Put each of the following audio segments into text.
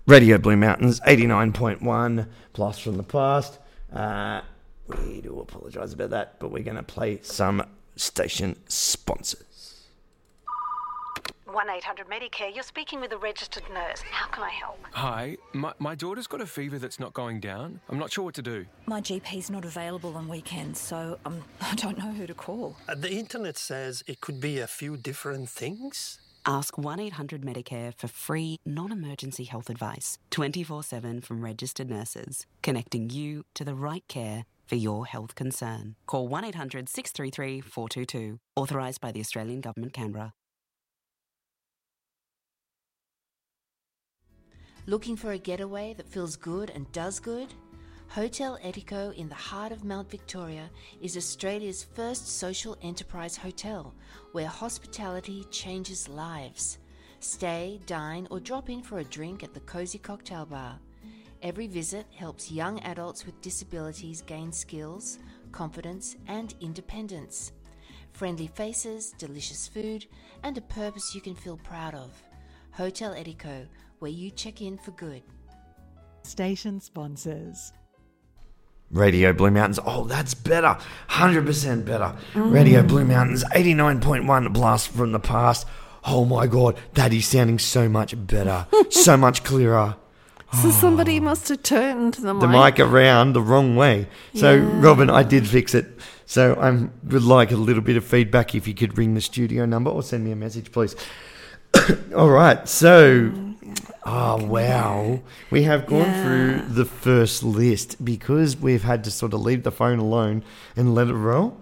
Radio Blue Mountains, 89.1, Blast from the Past. We do apologise about that, but we're going to play some station sponsors. 1-800-MEDICARE, you're speaking with a registered nurse. How can I help? Hi, my daughter's got a fever that's not going down. I'm not sure what to do. My GP's not available on weekends, so I don't know who to call. The internet says it could be a few different things. Ask 1-800-MEDICARE for free, non-emergency health advice, 24/7 from registered nurses, connecting you to the right care for your health concern. Call 1-800-633-422. Authorised by the Australian Government, Canberra. Looking for a getaway that feels good and does good? Hotel Etico in the heart of Mount Victoria is Australia's first social enterprise hotel where hospitality changes lives. Stay, dine or drop in for a drink at the Cozy Cocktail Bar. Every visit helps young adults with disabilities gain skills, confidence and independence. Friendly faces, delicious food and a purpose you can feel proud of. Hotel Etico, where you check in for good. Station sponsors. Radio Blue Mountains. Oh, that's better. 100% better. Radio Blue Mountains, 89.1, Blast from the Past. Oh my God, that is sounding so much better. So much clearer. So somebody must have turned the mic around the wrong way. So, yeah. Robin, I did fix it. So I would like a little bit of feedback if you could ring the studio number or send me a message, please. All right, so, oh, wow. We have gone through the first list because we've had to sort of leave the phone alone and let it roll.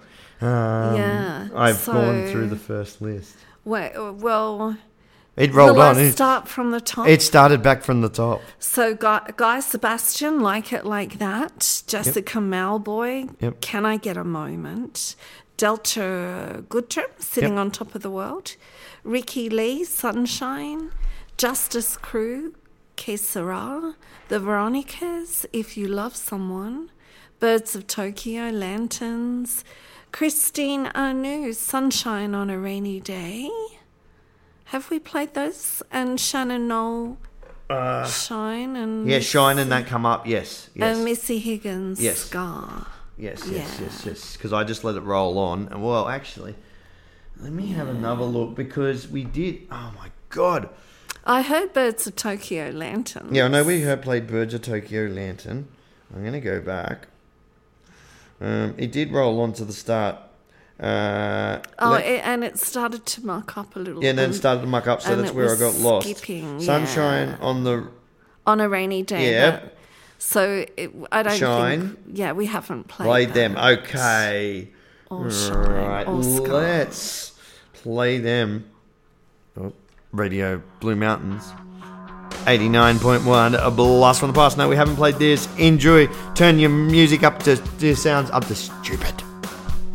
I've gone through the first list. Well, it rolled on. Let's start from the top. It started back from the top. So, Guy Sebastian, Like It Like That. Jessica Malboy, Can I Get a Moment? Delta Goodrem, Sitting on Top of the World. Ricky Lee, Sunshine. Justice Crew, Que Sera. The Veronicas, If You Love Someone. Birds of Tokyo, Lanterns. Christine Anu, Sunshine on a Rainy Day. Have we played those? And Shannon Knoll, Shine. And Shine and that come up, yes. And Missy Higgins, Scar. Yes. Because I just let it roll on. And well, actually, let me have another look because we did. Oh my God! I heard Birds of Tokyo Lantern. Yeah, I know we played Birds of Tokyo Lantern. I'm going to go back. It did roll on to the start. And it started to muck up a little. Yeah, and then it started to muck up, so that's where I got lost. Sunshine on a rainy day. Yeah. So I don't think... Yeah, we haven't played them. Okay. Right, let's play them. Oh, Radio Blue Mountains. 89.1, a blast from the past. No, we haven't played this. Enjoy. Turn your music up to sounds up to stupid.